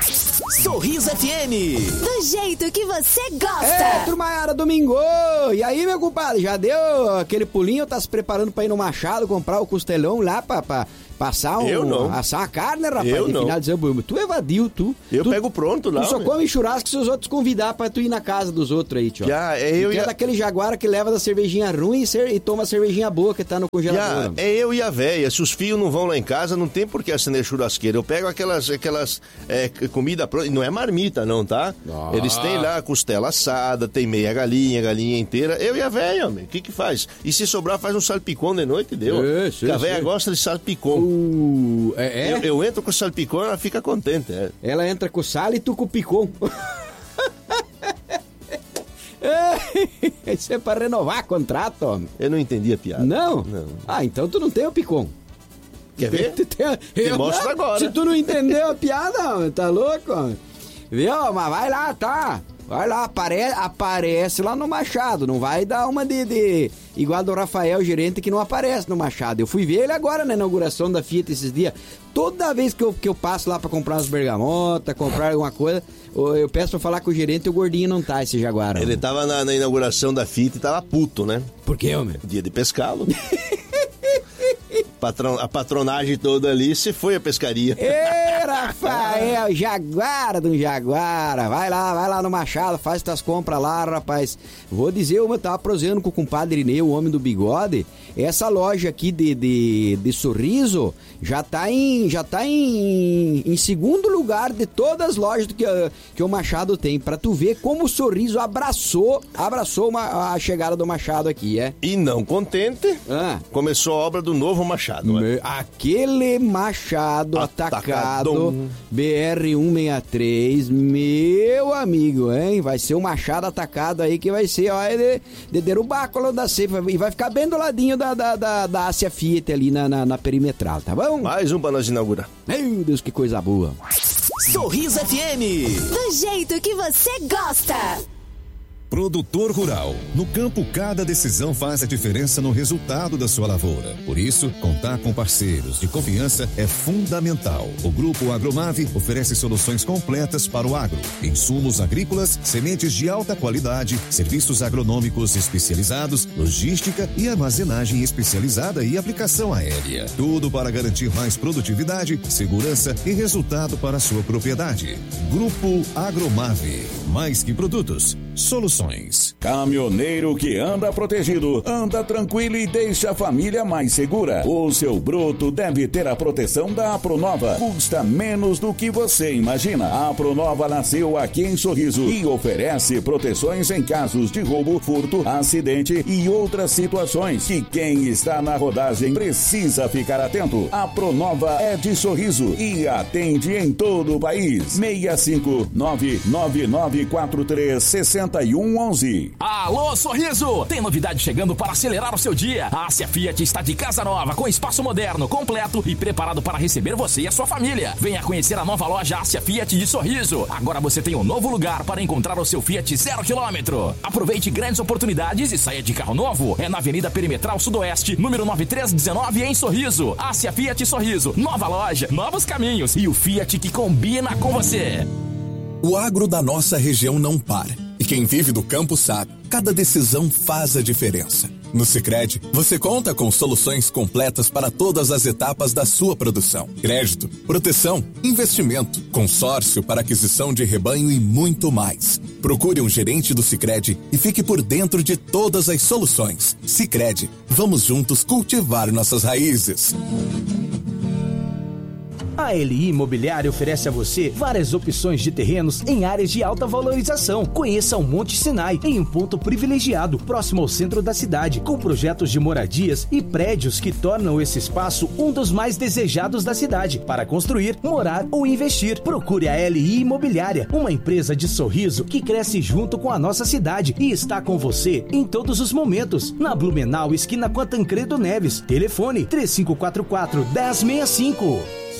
Sorriso FM. Do jeito que você gosta. Turmaiara, domingo. E aí, meu compadre, já deu aquele pulinho? Tá se preparando pra ir no Machado comprar o costelão lá pra passar assar a carne, rapaz? Eu de não. final de semana. Tu evadiu, tu. Eu pego pronto lá. Tu só come churrasco se os outros convidar pra tu ir na casa dos outros aí, tio. Eu é daquele jaguara que leva da cervejinha ruim e toma a cervejinha boa que tá no congelador. É eu e a véia. Se os filhos não vão lá em casa, não tem por que acender churrasqueira. Eu pego aquelas comida pronta. Não é marmita, não, tá? Eles têm lá costela assada, tem meia galinha inteira. Eu e a véia, homem. O que faz? E se sobrar, faz um salpicão de noite, deu? Porque a véia gosta de salpicão. Eu entro com o salpicão, ela fica contente. Ela entra com sal e tu com o picom. Isso é pra renovar contrato, homem. Eu não entendi a piada. Não? Não. Então tu não tem o picom. Quer ver? Eu mostro agora. Se tu não entendeu a piada, homem, tá louco, homem? Viu? Mas vai lá, tá? Vai lá, aparece lá no Machado. Não vai dar uma de igual do Rafael, gerente, que não aparece no Machado. Eu fui ver ele agora na inauguração da Fiat esses dias. Toda vez que eu passo lá pra comprar umas bergamotas, comprar alguma coisa, eu peço pra falar com o gerente e o gordinho não tá, esse jaguar. Ele tava na inauguração da Fiat e tava puto, né? Por quê, homem? Dia de pescá-lo. A patronagem toda ali, se foi a pescaria. Ê, Rafael, jaguara do jaguara. Vai lá no Machado, faz tuas compras lá, rapaz. Vou dizer, eu tava prosseando com o compadre Inê, o homem do bigode. Essa loja aqui de Sorriso já tá em segundo lugar de todas as lojas que o Machado tem. Pra tu ver como o Sorriso abraçou a chegada do Machado aqui, E não contente, começou a obra do novo Machado. Aquele Machado atacado BR-163, meu amigo, hein? Vai ser um Machado atacado aí que vai ser, de derrubar a coluna da cefa e vai ficar bem do ladinho da Ásia Fiat ali na perimetral, tá bom? Mais um pra nós inaugurar. Meu Deus, que coisa boa. Sorriso FM. Do jeito que você gosta. Produtor rural. No campo, cada decisão faz a diferença no resultado da sua lavoura. Por isso, contar com parceiros de confiança é fundamental. O Grupo Agromave oferece soluções completas para o agro. Insumos agrícolas, sementes de alta qualidade, serviços agronômicos especializados, logística e armazenagem especializada e aplicação aérea. Tudo para garantir mais produtividade, segurança e resultado para a sua propriedade. Grupo Agromave. Mais que produtos, soluções. Caminhoneiro que anda protegido, anda tranquilo e deixa a família mais segura. O seu bruto deve ter a proteção da Apronova. Custa menos do que você imagina. A Apronova nasceu aqui em Sorriso e oferece proteções em casos de roubo, furto, acidente e outras situações que quem está na rodagem precisa ficar atento. A Apronova é de Sorriso e atende em todo o país. 65999436111. Alô, Sorriso! Tem novidade chegando para acelerar o seu dia. A Ásia Fiat está de casa nova, com espaço moderno, completo e preparado para receber você e a sua família. Venha conhecer a nova loja Ásia Fiat de Sorriso. Agora você tem um novo lugar para encontrar o seu Fiat 0 km. Aproveite grandes oportunidades e saia de carro novo. É na Avenida Perimetral Sudoeste, número 9319, em Sorriso. Ásia Fiat Sorriso. Nova loja, novos caminhos e o Fiat que combina com você. O agro da nossa região não para. E quem vive do campo sabe, cada decisão faz a diferença. No Sicredi, você conta com soluções completas para todas as etapas da sua produção. Crédito, proteção, investimento, consórcio para aquisição de rebanho e muito mais. Procure um gerente do Sicredi e fique por dentro de todas as soluções. Sicredi, vamos juntos cultivar nossas raízes. A LI Imobiliária oferece a você várias opções de terrenos em áreas de alta valorização. Conheça o Monte Sinai, em um ponto privilegiado, próximo ao centro da cidade, com projetos de moradias e prédios que tornam esse espaço um dos mais desejados da cidade, para construir, morar ou investir. Procure a LI Imobiliária, uma empresa de Sorriso que cresce junto com a nossa cidade e está com você em todos os momentos. Na Blumenau, esquina com a Tancredo Neves. Telefone 3544-1065.